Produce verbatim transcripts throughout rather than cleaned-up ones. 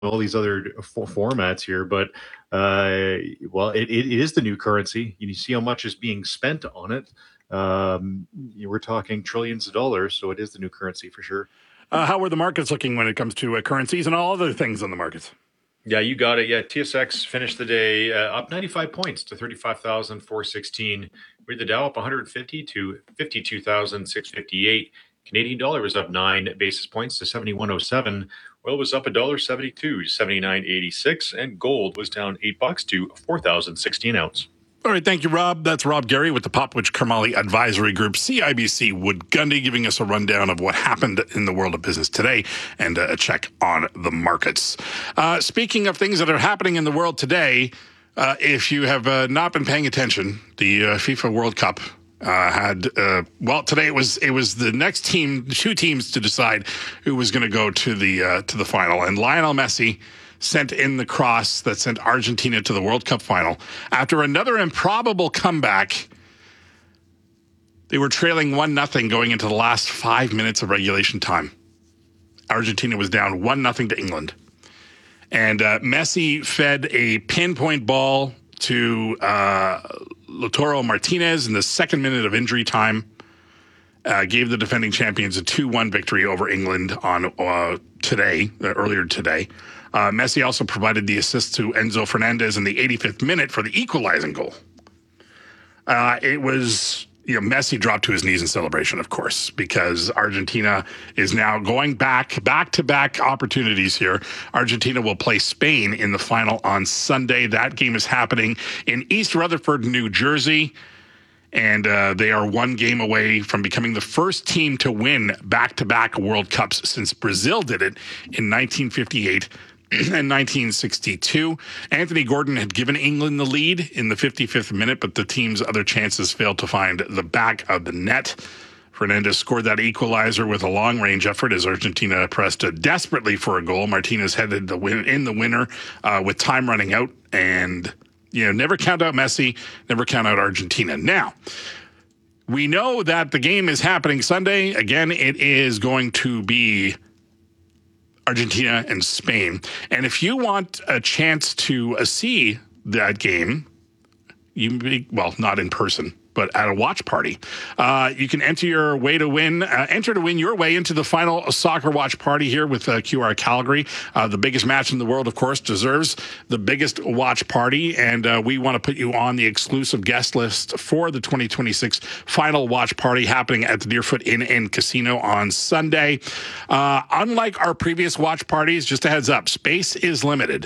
all these other f- formats here, but uh, well, it, it is the new currency. You see how much is being spent on it. Um, you we're talking trillions of dollars, so it is the new currency for sure. Uh, how are the markets looking when it comes to uh, currencies and all other things on the markets? Yeah, you got it. Yeah, T S X finished the day uh, up ninety-five points to thirty-five thousand four hundred sixteen. We had the Dow up one hundred fifty to fifty-two thousand six hundred fifty-eight. Canadian dollar was up nine basis points to seventy-one oh seven. Oil was up one dollar seventy-two to seventy-nine eighty-six, and gold was down eight bucks to four thousand sixteen ounce. All right, thank you, Rob. That's Rob Gary with the Popwich Karmali Advisory Group, C I B C Wood Gundy, giving us a rundown of what happened in the world of business today and a check on the markets. Uh, speaking of things that are happening in the world today, uh, if you have uh, not been paying attention, the uh, FIFA World Cup uh, had uh, well today it was it was the next team, two teams to decide who was going to go to the uh, to the final, and Lionel Messi sent in the cross that sent Argentina to the World Cup final. After another improbable comeback, they were trailing one nothing going into the last five minutes of regulation time. Argentina was down one nothing to England. And uh, Messi fed a pinpoint ball to uh, Lautaro Martinez in the second minute of injury time. Uh, gave the defending champions a two one victory over England on uh, today, uh, earlier today. Uh, Messi also provided the assist to Enzo Fernandez in the eighty-fifth minute for the equalizing goal. Uh, it was, you know, Messi dropped to his knees in celebration, of course, because Argentina is now going back, back-to-back opportunities here. Argentina will play Spain in the final on Sunday. That game is happening in East Rutherford, New Jersey. And uh, they are one game away from becoming the first team to win back-to-back World Cups since Brazil did it in nineteen fifty-eight and nineteen sixty-two. Anthony Gordon had given England the lead in the fifty-fifth minute, but the team's other chances failed to find the back of the net. Fernandez scored that equalizer with a long-range effort as Argentina pressed desperately for a goal. Martinez headed the win- in the winner uh, with time running out, and you know, never count out Messi, never count out Argentina. Now, we know that the game is happening Sunday. Again, it is going to be Argentina and Spain. And if you want a chance to uh, see that game, you may, well, not in person, but at a watch party, uh, you can enter your way to win, uh, enter to win your way into the final soccer watch party here with uh, Q R Calgary. Uh, the biggest match in the world, of course, deserves the biggest watch party. And uh, we want to put you on the exclusive guest list for the twenty twenty-six final watch party happening at the Deerfoot Inn and Casino on Sunday. Uh, unlike our previous watch parties, just a heads up, space is limited.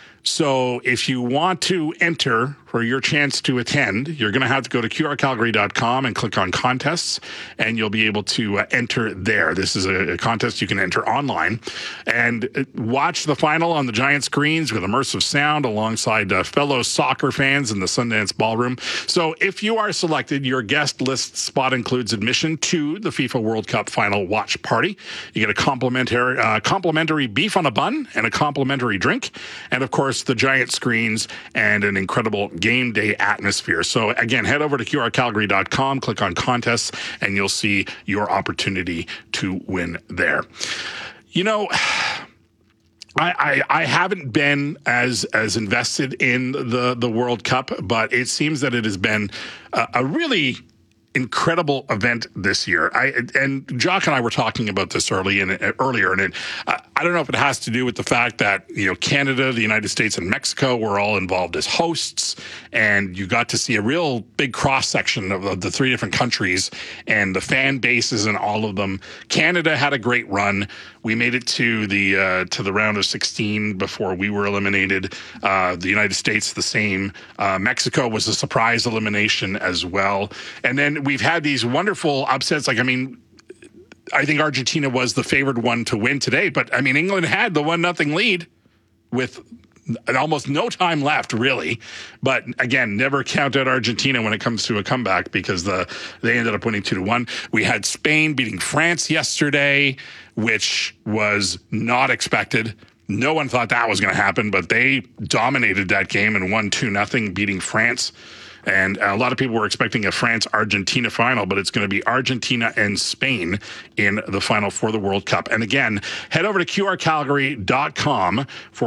So if you want to enter for your chance to attend, you're going to have to go to Q R Calgary dot com and click on contests, and you'll be able to uh, enter there. This is a, a contest you can enter online and uh, watch the final on the giant screens with immersive sound alongside uh, fellow soccer fans in the Sundance Ballroom. So if you are selected, your guest list spot includes admission to the FIFA World Cup final watch party. You get a complimentary, uh, complimentary beef on a bun and a complimentary drink, and of course the giant screens and an incredible game day atmosphere. So again, head over to Q R Calgary dot com, click on contests, and you'll see your opportunity to win there. You know, I, I, I haven't been as as invested in the, the World Cup, but it seems that it has been a, a really incredible event this year. I and Jock and I were talking about this early and earlier, and it, I, I don't know if it has to do with the fact that you know Canada, the United States, and Mexico were all involved as hosts, and you got to see a real big cross section of, of the three different countries and the fan bases in all of them. Canada had a great run. We made it to the uh, to the round of sixteen before we were eliminated. Uh, the United States, the same. Uh, Mexico was a surprise elimination as well, and then we've had these wonderful upsets. Like, I mean, I think Argentina was the favored one to win today, but I mean, England had the one nothing lead with almost no time left, really. But again, never count out Argentina when it comes to a comeback because the they ended up winning two to one. We had Spain beating France yesterday, which was not expected. No one thought that was going to happen, but they dominated that game and won two nothing, beating France. And a lot of people were expecting a France-Argentina final, but it's going to be Argentina and Spain in the final for the World Cup. And again, head over to Q R Calgary dot com for